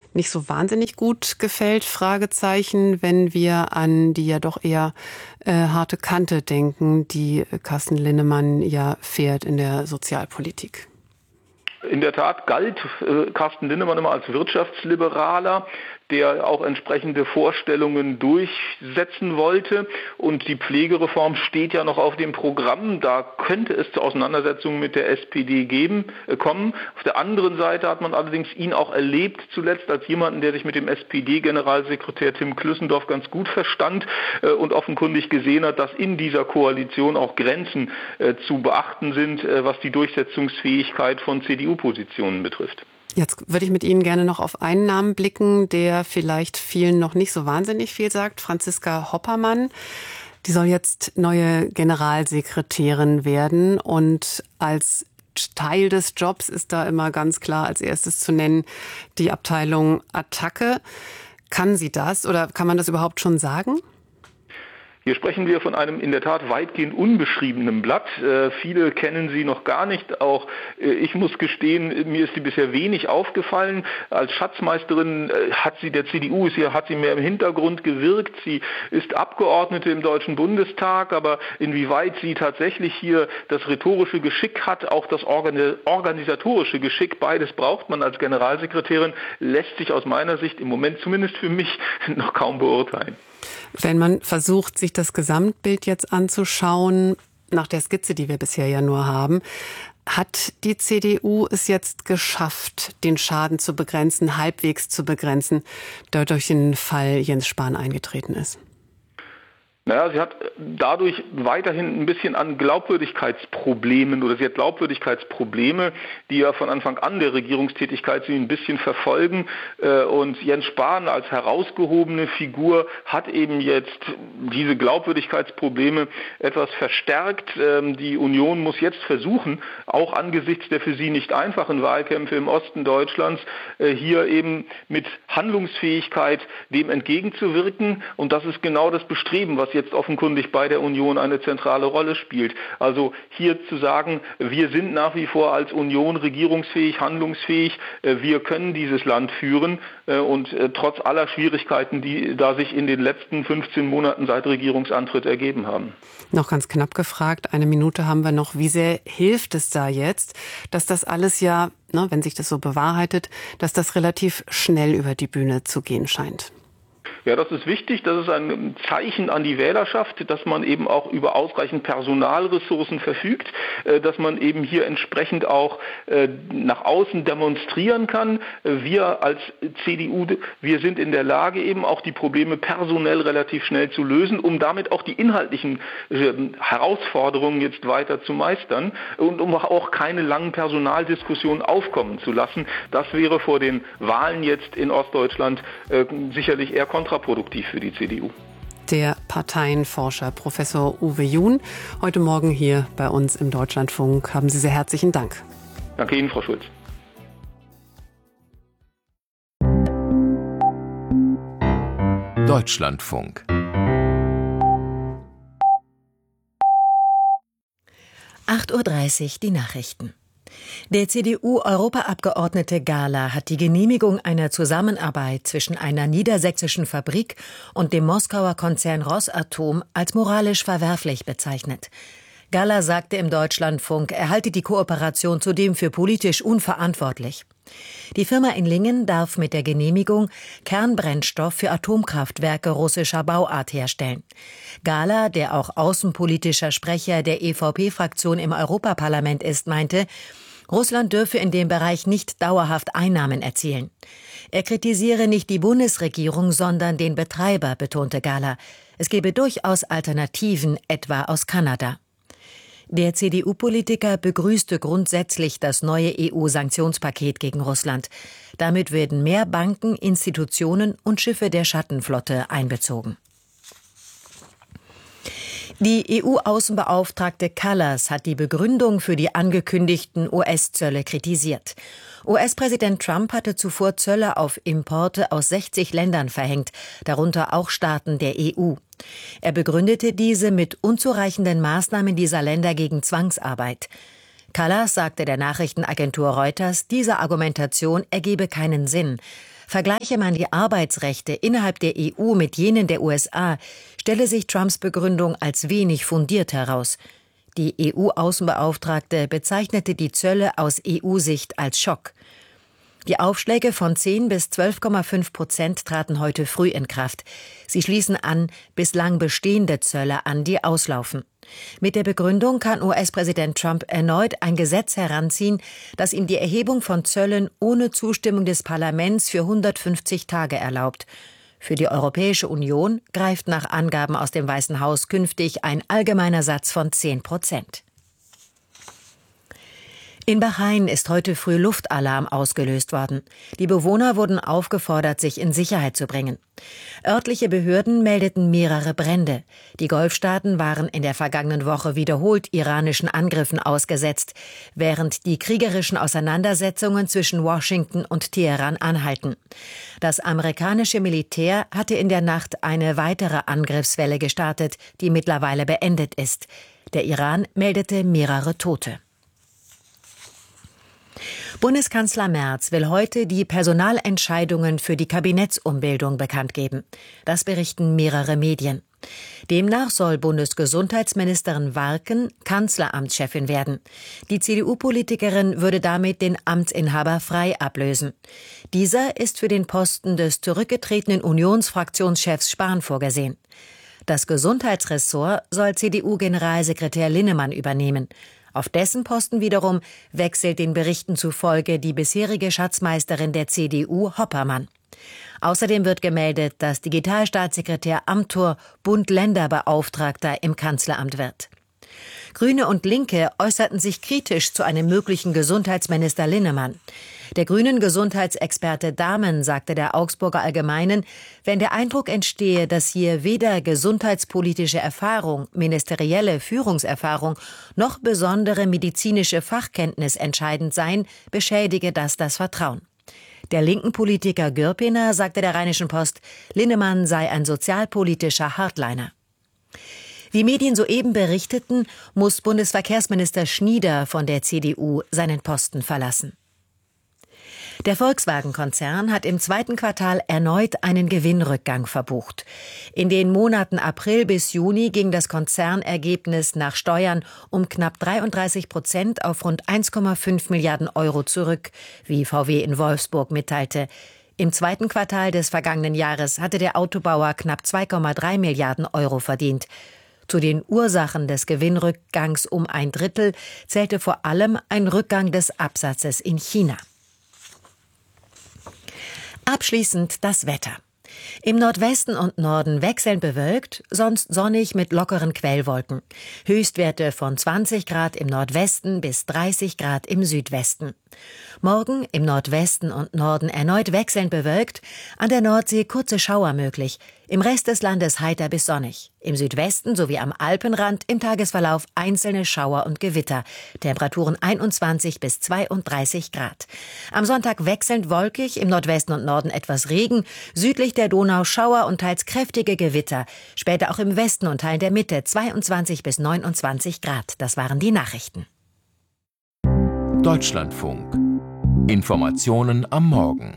nicht so wahnsinnig gut gefällt, Fragezeichen, wenn wir an die ja doch eher harte Kante denken, die Carsten Linnemann ja fährt in der Sozialpolitik. In der Tat galt Carsten Linnemann immer als Wirtschaftsliberaler, der auch entsprechende Vorstellungen durchsetzen wollte. Und die Pflegereform steht ja noch auf dem Programm. Da könnte es zu Auseinandersetzungen mit der SPD kommen. Auf der anderen Seite hat man allerdings ihn auch erlebt zuletzt als jemanden, der sich mit dem SPD-Generalsekretär Tim Klüssendorf ganz gut verstand und offenkundig gesehen hat, dass in dieser Koalition auch Grenzen zu beachten sind, was die Durchsetzungsfähigkeit von CDU-Positionen betrifft. Jetzt würde ich mit Ihnen gerne noch auf einen Namen blicken, der vielleicht vielen noch nicht so wahnsinnig viel sagt. Franziska Hoppermann. Die soll jetzt neue Generalsekretärin werden. Und als Teil des Jobs ist da immer ganz klar als erstes zu nennen die Abteilung Attacke. Kann sie das oder kann man das überhaupt schon sagen? Hier sprechen wir von einem in der Tat weitgehend unbeschriebenen Blatt. Viele kennen sie noch gar nicht. Auch ich muss gestehen, mir ist sie bisher wenig aufgefallen. Als Schatzmeisterin hat sie der CDU hat sie mehr im Hintergrund gewirkt. Sie ist Abgeordnete im Deutschen Bundestag, aber inwieweit sie tatsächlich hier das rhetorische Geschick hat, auch das organisatorische Geschick, beides braucht man als Generalsekretärin, lässt sich aus meiner Sicht im Moment zumindest für mich noch kaum beurteilen. Wenn man versucht, sich das Gesamtbild jetzt anzuschauen, nach der Skizze, die wir bisher ja nur haben, hat die CDU es jetzt geschafft, den Schaden zu begrenzen, halbwegs zu begrenzen, der durch den Fall Jens Spahn eingetreten ist? Naja, sie hat dadurch weiterhin ein bisschen an Glaubwürdigkeitsproblemen oder sie hat Glaubwürdigkeitsprobleme, die ja von Anfang an der Regierungstätigkeit sie ein bisschen verfolgen. Und Jens Spahn als herausgehobene Figur hat eben jetzt diese Glaubwürdigkeitsprobleme etwas verstärkt. Die Union muss jetzt versuchen, auch angesichts der für sie nicht einfachen Wahlkämpfe im Osten Deutschlands, hier eben mit Handlungsfähigkeit dem entgegenzuwirken. Und das ist genau das Bestreben, was jetzt offenkundig bei der Union eine zentrale Rolle spielt. Also hier zu sagen, wir sind nach wie vor als Union regierungsfähig, handlungsfähig, wir können dieses Land führen und trotz aller Schwierigkeiten, die da sich in den letzten 15 Monaten seit Regierungsantritt ergeben haben. Noch ganz knapp gefragt, 1 Minute haben wir noch. Wie sehr hilft es da jetzt, dass das alles ja, wenn sich das so bewahrheitet, dass das relativ schnell über die Bühne zu gehen scheint? Ja, das ist wichtig. Das ist ein Zeichen an die Wählerschaft, dass man eben auch über ausreichend Personalressourcen verfügt, dass man eben hier entsprechend auch nach außen demonstrieren kann. Wir als CDU, wir sind in der Lage, eben auch die Probleme personell relativ schnell zu lösen, um damit auch die inhaltlichen Herausforderungen jetzt weiter zu meistern und um auch keine langen Personaldiskussionen aufkommen zu lassen. Das wäre vor den Wahlen jetzt in Ostdeutschland sicherlich eher kontraproduktiv für die CDU. Der Parteienforscher Professor Uwe Jun, heute Morgen hier bei uns im Deutschlandfunk. Haben Sie sehr herzlichen Dank. Danke Ihnen, Frau Schulz. Deutschlandfunk. 8:30 Uhr die Nachrichten. Der CDU-Europaabgeordnete Gahler hat die Genehmigung einer Zusammenarbeit zwischen einer niedersächsischen Fabrik und dem Moskauer Konzern Rosatom als moralisch verwerflich bezeichnet. Gahler sagte im Deutschlandfunk, er halte die Kooperation zudem für politisch unverantwortlich. Die Firma in Lingen darf mit der Genehmigung Kernbrennstoff für Atomkraftwerke russischer Bauart herstellen. Gahler, der auch außenpolitischer Sprecher der EVP-Fraktion im Europaparlament ist, meinte, Russland dürfe in dem Bereich nicht dauerhaft Einnahmen erzielen. Er kritisiere nicht die Bundesregierung, sondern den Betreiber, betonte Gahler. Es gebe durchaus Alternativen, etwa aus Kanada. Der CDU-Politiker begrüßte grundsätzlich das neue EU-Sanktionspaket gegen Russland. Damit werden mehr Banken, Institutionen und Schiffe der Schattenflotte einbezogen. Die EU-Außenbeauftragte Kallas hat die Begründung für die angekündigten US-Zölle kritisiert. US-Präsident Trump hatte zuvor Zölle auf Importe aus 60 Ländern verhängt, darunter auch Staaten der EU. Er begründete diese mit unzureichenden Maßnahmen dieser Länder gegen Zwangsarbeit. Kallas sagte der Nachrichtenagentur Reuters, diese Argumentation ergebe keinen Sinn. Vergleiche man die Arbeitsrechte innerhalb der EU mit jenen der USA, stelle sich Trumps Begründung als wenig fundiert heraus. Die EU-Außenbeauftragte bezeichnete die Zölle aus EU-Sicht als Schock. Die Aufschläge von 10 bis 12,5% traten heute früh in Kraft. Sie schließen an bislang bestehende Zölle an, die auslaufen. Mit der Begründung kann US-Präsident Trump erneut ein Gesetz heranziehen, das ihm die Erhebung von Zöllen ohne Zustimmung des Parlaments für 150 Tage erlaubt. Für die Europäische Union greift nach Angaben aus dem Weißen Haus künftig ein allgemeiner Satz von 10%. In Bahrain ist heute früh Luftalarm ausgelöst worden. Die Bewohner wurden aufgefordert, sich in Sicherheit zu bringen. Örtliche Behörden meldeten mehrere Brände. Die Golfstaaten waren in der vergangenen Woche wiederholt iranischen Angriffen ausgesetzt, während die kriegerischen Auseinandersetzungen zwischen Washington und Teheran anhalten. Das amerikanische Militär hatte in der Nacht eine weitere Angriffswelle gestartet, die mittlerweile beendet ist. Der Iran meldete mehrere Tote. Bundeskanzler Merz will heute die Personalentscheidungen für die Kabinettsumbildung bekannt geben. Das berichten mehrere Medien. Demnach soll Bundesgesundheitsministerin Warken Kanzleramtschefin werden. Die CDU-Politikerin würde damit den Amtsinhaber Frey ablösen. Dieser ist für den Posten des zurückgetretenen Unionsfraktionschefs Spahn vorgesehen. Das Gesundheitsressort soll CDU-Generalsekretär Linnemann übernehmen. Auf dessen Posten wiederum wechselt den Berichten zufolge die bisherige Schatzmeisterin der CDU Hoppermann. Außerdem wird gemeldet, dass Digitalstaatssekretär Amthor Bund-Länder-Beauftragter im Kanzleramt wird. Grüne und Linke äußerten sich kritisch zu einem möglichen Gesundheitsminister Linnemann. Der grünen Gesundheitsexperte Dahmen sagte der Augsburger Allgemeinen, wenn der Eindruck entstehe, dass hier weder gesundheitspolitische Erfahrung, ministerielle Führungserfahrung noch besondere medizinische Fachkenntnis entscheidend seien, beschädige das Vertrauen. Der linken Politiker Gürpiner sagte der Rheinischen Post, Linnemann sei ein sozialpolitischer Hardliner. Wie Medien soeben berichteten, muss Bundesverkehrsminister Schnieder von der CDU seinen Posten verlassen. Der Volkswagen-Konzern hat im zweiten Quartal erneut einen Gewinnrückgang verbucht. In den Monaten April bis Juni ging das Konzernergebnis nach Steuern um knapp 33% auf rund 1,5 Milliarden Euro zurück, wie VW in Wolfsburg mitteilte. Im zweiten Quartal des vergangenen Jahres hatte der Autobauer knapp 2,3 Milliarden Euro verdient. Zu den Ursachen des Gewinnrückgangs um ein Drittel zählte vor allem ein Rückgang des Absatzes in China. Abschließend das Wetter. Im Nordwesten und Norden wechselnd bewölkt, sonst sonnig mit lockeren Quellwolken. Höchstwerte von 20 Grad im Nordwesten bis 30 Grad im Südwesten. Morgen im Nordwesten und Norden erneut wechselnd bewölkt, an der Nordsee kurze Schauer möglich, im Rest des Landes heiter bis sonnig. Im Südwesten sowie am Alpenrand im Tagesverlauf einzelne Schauer und Gewitter. Temperaturen 21 bis 32 Grad. Am Sonntag wechselnd wolkig, im Nordwesten und Norden etwas Regen, südlich der Donau Schauer und teils kräftige Gewitter. Später auch im Westen und Teilen der Mitte 22 bis 29 Grad. Das waren die Nachrichten. Deutschlandfunk. Informationen am Morgen.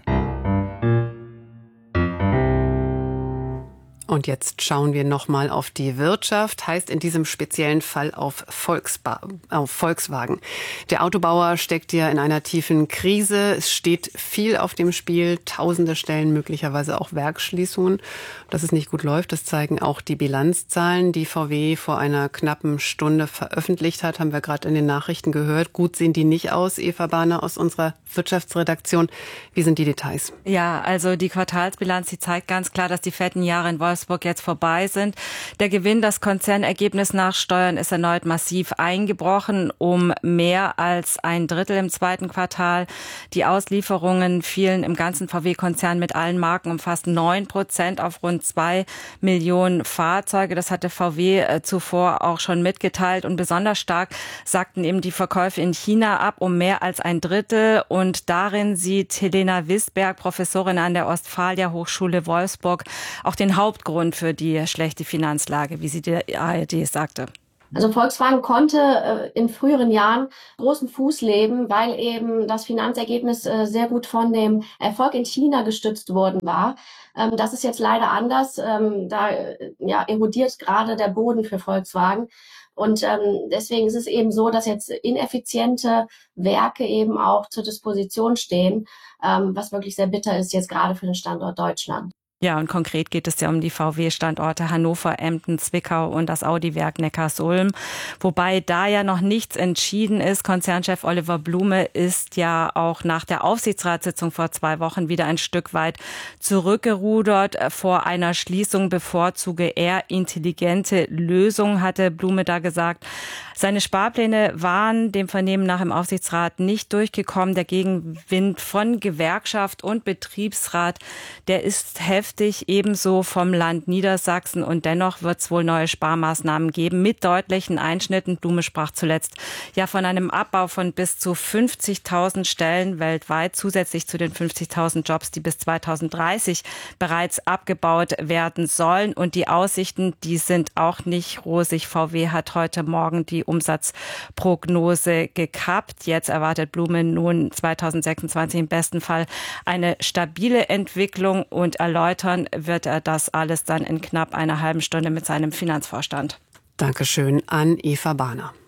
Und jetzt schauen wir nochmal auf die Wirtschaft, heißt in diesem speziellen Fall auf Volkswagen. Der Autobauer steckt ja in einer tiefen Krise. Es steht viel auf dem Spiel, tausende Stellen, möglicherweise auch Werksschließungen. Dass es nicht gut läuft, das zeigen auch die Bilanzzahlen, die VW vor einer knappen Stunde veröffentlicht hat, haben wir gerade in den Nachrichten gehört. Gut sehen die nicht aus. Eva Bahner aus unserer Wirtschaftsredaktion. Wie sind die Details? Ja, also die Quartalsbilanz, die zeigt ganz klar, dass die fetten Jahre in Wolfsburg jetzt vorbei sind. Der Gewinn, das Konzernergebnis nach Steuern ist erneut massiv eingebrochen, um mehr als ein Drittel im zweiten Quartal. Die Auslieferungen fielen im ganzen VW-Konzern mit allen Marken um fast 9% auf rund 2 Millionen Fahrzeuge. Das hatte VW zuvor auch schon mitgeteilt. Und besonders stark sagten eben die Verkäufe in China ab, um mehr als ein Drittel. Und darin sieht Helena Wisberg, Professorin an der Ostfalia Hochschule Wolfsburg, auch den Hauptgrund für die schlechte Finanzlage, wie sie der ARD sagte. Also Volkswagen konnte in früheren Jahren großen Fuß leben, weil eben das Finanzergebnis sehr gut von dem Erfolg in China gestützt worden war. Das ist jetzt leider anders. Da erodiert gerade der Boden für Volkswagen. Und deswegen ist es eben so, dass jetzt ineffiziente Werke eben auch zur Disposition stehen, was wirklich sehr bitter ist jetzt gerade für den Standort Deutschland. Ja, und konkret geht es ja um die VW-Standorte Hannover, Emden, Zwickau und das Audi-Werk Neckarsulm. Wobei da ja noch nichts entschieden ist. Konzernchef Oliver Blume ist ja auch nach der Aufsichtsratssitzung vor 2 Wochen wieder ein Stück weit zurückgerudert. Vor einer Schließung bevorzuge er intelligente Lösungen, hatte Blume da gesagt. Seine Sparpläne waren dem Vernehmen nach im Aufsichtsrat nicht durchgekommen. Der Gegenwind von Gewerkschaft und Betriebsrat, der ist heftig, ebenso vom Land Niedersachsen. Und dennoch wird es wohl neue Sparmaßnahmen geben mit deutlichen Einschnitten. Blume sprach zuletzt ja von einem Abbau von bis zu 50.000 Stellen weltweit, zusätzlich zu den 50.000 Jobs, die bis 2030 bereits abgebaut werden sollen. Und die Aussichten, die sind auch nicht rosig. VW hat heute Morgen die Umsatzprognose gekappt. Jetzt erwartet Blume nun 2026 im besten Fall eine stabile Entwicklung, und erläutern wird er das alles dann in knapp einer halben Stunde mit seinem Finanzvorstand. Dankeschön an Eva Bahner.